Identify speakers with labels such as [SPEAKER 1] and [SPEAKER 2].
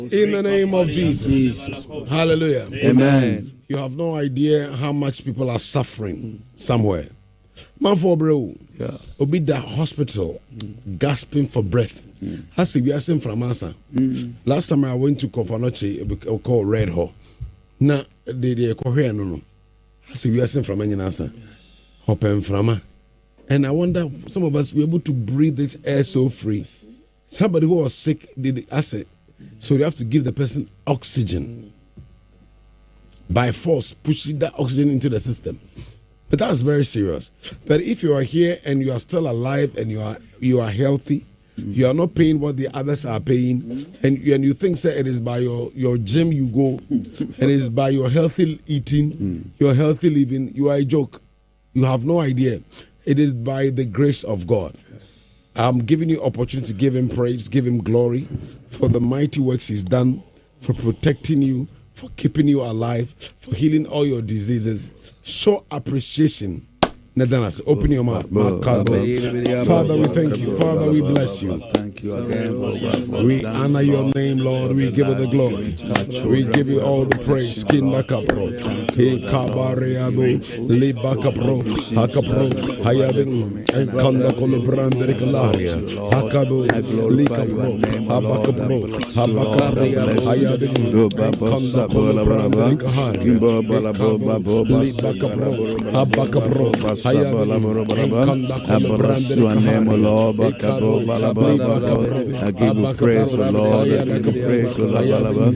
[SPEAKER 1] In the name of Jesus. Hallelujah.
[SPEAKER 2] Amen.
[SPEAKER 1] You have no idea how much people are suffering somewhere. Man for bro. Obi the hospital gasping for breath. As we are saying from answer. Last time I went to Kofanoche called Red Hall. Now they call here no. As we are saying from any answer. Open from. And I wonder some of us be able to breathe this air so free. Somebody who was sick did acid. So you have to give the person oxygen. By force, pushing that oxygen into the system. But that's very serious. But if you are here and you are still alive and you are healthy, you are not paying what the others are paying, and you think that it is by your gym you go, and it is by your healthy eating, your healthy living, you are a joke. You have no idea. It is by the grace of God. I'm giving you opportunity to give him praise, give him glory for the mighty works he's done, for protecting you, for keeping you alive, for healing all your diseases. Show appreciation. Nadanas, open your mouth. Father, we thank you. Father, we bless you.
[SPEAKER 2] Thank you again.
[SPEAKER 1] We honor your name, Lord. We give you the glory. We give you all the praise. Kinda kapro. He kabareado. Liba kapro. Hakapro. Hayadin. And kanda kolobrandere kalaria. Hakado. Likapro. Habakapro. Habakapro. Hayadin. Kanda kolobrandere kaharia. Liba kapro. Habakapro.
[SPEAKER 2] We give you praise, O Lord. I give you praise, O Lord.